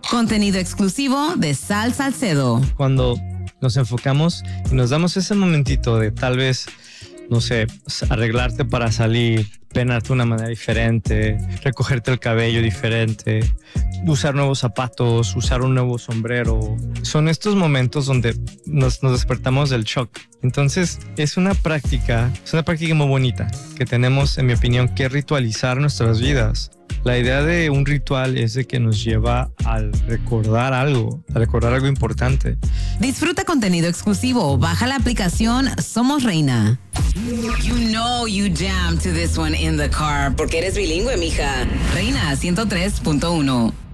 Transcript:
Contenido exclusivo de Sal Salcedo. Cuando nos enfocamos y nos damos ese momentito de tal vez, no sé, arreglarte para salir, peinarte de una manera diferente, recogerte el cabello diferente, usar nuevos zapatos, usar un nuevo sombrero. Son estos momentos donde nos despertamos del shock. Entonces es una práctica muy bonita que tenemos, en mi opinión, que ritualizar nuestras vidas. La idea de un ritual es de que nos lleva al recordar algo importante. Disfruta contenido exclusivo. Baja la aplicación Somos Reina. You know you jam to this one in the car porque eres bilingüe, mija. Reina 103.1.